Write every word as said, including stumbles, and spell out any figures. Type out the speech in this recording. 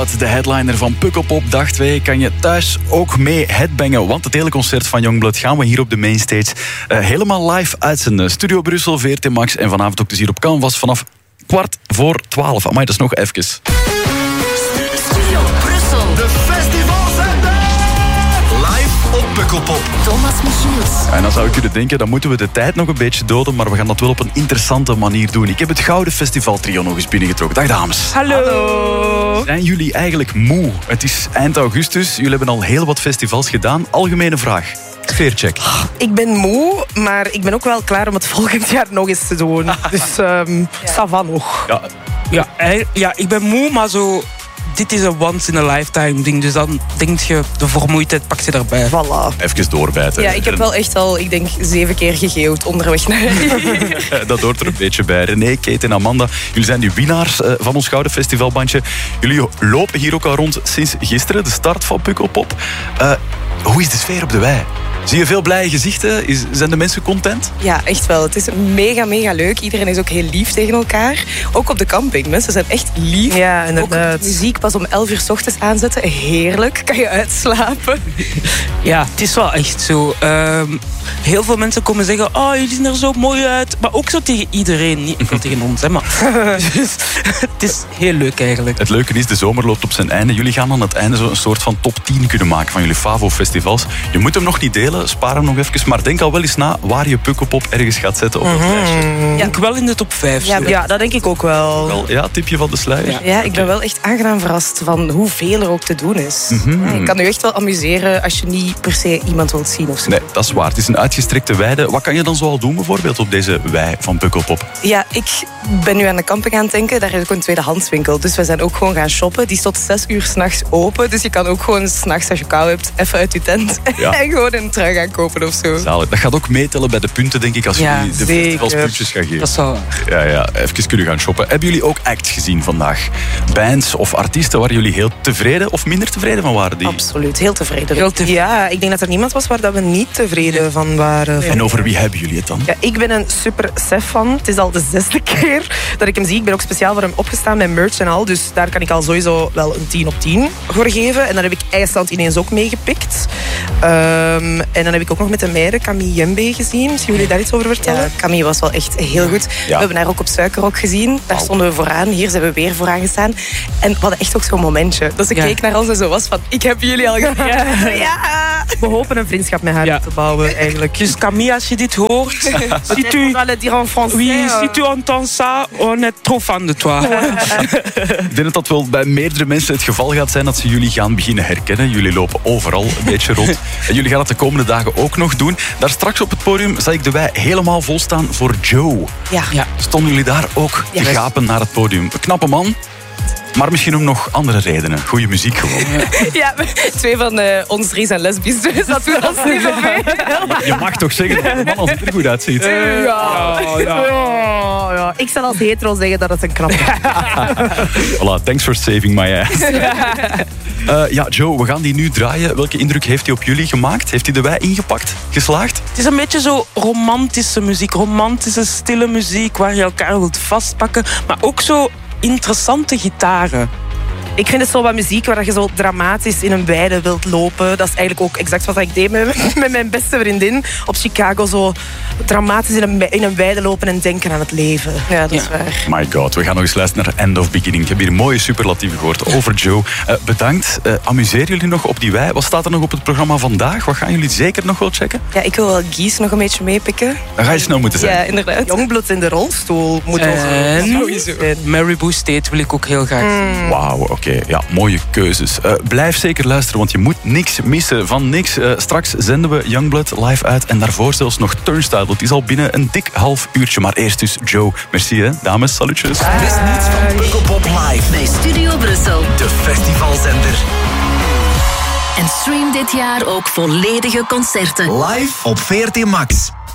Youngblood, de headliner van Pukkelpop dag twee, kan je thuis ook mee headbangen. Want het hele concert van Youngblood gaan we hier op de mainstage uh, helemaal live uitzenden. Studio Brussel, V R T Max en vanavond ook dus hier op Canvas vanaf kwart voor twaalf. Amai, dat is nog even. Studio Brussel. De festivalzender. Live op Pukkelpop. Thomas Michiels. En dan zou ik kunnen denken, dan moeten we de tijd nog een beetje doden, maar we gaan dat wel op een interessante manier doen. Ik heb het Gouden Festivaltrio nog eens binnengetrokken. Dag dames. Hallo. Hallo. Zijn jullie eigenlijk moe? Het is eind augustus, jullie hebben al heel wat festivals gedaan. Algemene vraag. Sfeercheck. Ik ben moe, maar ik ben ook wel klaar om het volgend jaar nog eens te doen. Dus um, ça va nog. Ja. Ja, hij- ja, ik ben moe, maar zo... Dit is een once-in-a-lifetime ding. Dus dan denk je, de vermoeidheid pakt je erbij. Voilà. Even doorbijten. Ja, ik heb wel echt al, ik denk, zeven keer gegeeuwd onderweg naar hier. Dat hoort er een beetje bij. René, Kate en Amanda, jullie zijn de winnaars uh, van ons Gouden Festivalbandje. Jullie lopen hier ook al rond sinds gisteren, de start van Pukkelpop. Uh, hoe is de sfeer op de wei? Zie je veel blije gezichten? Is, zijn de mensen content? Ja, echt wel. Het is mega, mega leuk. Iedereen is ook heel lief tegen elkaar. Ook op de camping. Mensen zijn echt lief. Ja, Ook inderdaad. muziek pas om elf uur 's ochtends aanzetten. Heerlijk. Kan je uitslapen. Ja, het is wel echt zo. Ehm, heel veel mensen komen zeggen, oh, jullie zien er zo mooi uit. Maar ook zo tegen iedereen, niet enkel tegen ons. Hè, maar. Dus, het is heel leuk eigenlijk. Het leuke is, de zomer loopt op zijn einde. Jullie gaan aan het einde zo een soort van top tien kunnen maken van jullie Favo-festivals. Je moet hem nog niet delen, spaar hem nog even. Maar denk al wel eens na waar je Pukkelpop ergens gaat zetten op dat lijstje. Ik denk wel in de top vijf. Ja, zo. Ja, dat denk ik ook wel. Wel, ja, tipje van de sluier. Ja. Ja, ik ben wel echt aangenaam verrast van hoeveel er ook te doen is. Mhm. Ja, je kan je echt wel amuseren als je niet per se iemand wilt zien of zo. Nee, dat is waar. Het is een uitgestrekte weide. Wat kan je dan zoal doen bijvoorbeeld op deze wei van Pukkelpop? Ja, ik ben nu aan de camping aan het denken. Daar is ook een tweedehandswinkel. Dus we zijn ook gewoon gaan shoppen. Die is tot zes uur 's nachts open. Dus je kan ook gewoon 's nachts als je kou hebt even uit je tent Ja. en gewoon een trui gaan kopen of zo. Zalig. Dat gaat ook meetellen bij de punten, denk ik, als Ja, jullie de zeker. festivalspuntjes gaan geven. Dat is wel... Ja, ja, even kunnen gaan shoppen. Hebben jullie ook acts gezien vandaag? Bands of artiesten waar jullie heel tevreden of minder tevreden van waren? Die? Absoluut, heel tevreden. Heel tevreden. Ja, ik denk dat er niemand was waar dat we niet tevreden van waren. En over wie hebben jullie het dan? Ja, ik ben een super Sef fan. Het is al de zesde keer dat ik hem zie. Ik ben ook speciaal voor hem opgestaan met merch en al. Dus daar kan ik al sowieso wel een tien op tien voor geven. En dan heb ik IJsland ineens ook meegepikt. Um, en dan heb ik ook nog met de meiden Camille Jembe gezien. Misschien jullie daar iets over vertellen? Ja, Camille was wel echt heel goed. We hebben haar ook op Suikerrok gezien. Daar stonden we vooraan. Hier zijn we weer vooraan gestaan. En we hadden echt ook zo'n momentje. Dat ze Ja. keek naar ons en zo was van, ik heb jullie al gezien. Ja. We hopen een vriendschap met haar Ja. te bouwen, eigenlijk. Dus Camille, als je dit hoort... si tu... va le dire en français. Oui, euh. si tu entends ça, on est trop fan de toi. Ik denk dat dat wel bij meerdere mensen het geval gaat zijn dat ze jullie gaan beginnen herkennen. Jullie lopen overal een beetje rond. En jullie gaan het de komende dagen ook nog doen. Daar straks op het podium zag ik de wei helemaal vol staan voor Joe. Ja. Ja. Stonden jullie daar ook te Ja. gapen naar het podium? Een knappe man, maar misschien om nog andere redenen. Goeie muziek gewoon. Ja, twee van uh, ons drie zijn lesbisch, dus dat doet ons niet zoveel. Je mag toch zeggen dat de man als het er goed uitziet? Ja, ja. ja. Ik zal als hetero zeggen dat het een knap is. Voilà, thanks for saving my ass. Uh, ja, Joe, we gaan die nu draaien. Welke indruk heeft hij op jullie gemaakt? Heeft hij de wei ingepakt? Geslaagd? Het is een beetje zo romantische muziek. Romantische, stille muziek waar je elkaar wilt vastpakken. Maar ook zo interessante gitaren. Ik vind het zo wat muziek waar je zo dramatisch in een weide wilt lopen. Dat is eigenlijk ook exact wat ik deed met, met mijn beste vriendin op Chicago. Zo dramatisch in een, in een weide lopen en denken aan het leven. Ja, dat is Ja. waar. My god, we gaan nog eens luisteren naar End of Beginning. Ik heb hier mooie superlatieven gehoord over Joe. Uh, bedankt. Uh, amuseren jullie nog op die wei? Wat staat er nog op het programma vandaag? Wat gaan jullie zeker nog wel checken? Ja, ik wil wel Gies nog een beetje meepikken. Dan ga je snel moeten zijn. Ja, inderdaad. Jongbloed in de rolstoel moet toch En sowieso. Maribou State wil ik ook heel graag zien. Wauw, oké. Ja, mooie keuzes. Uh, blijf zeker luisteren, want je moet niks missen van niks. Uh, straks zenden we Youngblood live uit en daarvoor zelfs nog Turnstile. Het is al binnen een dik half uurtje. Maar eerst dus Joe. Merci hè, dames. Salutjes. Mis niets van Pukkelpop live. Bij Studio Brussel. De festivalzender. En stream dit jaar ook volledige concerten. Live op V R T Max.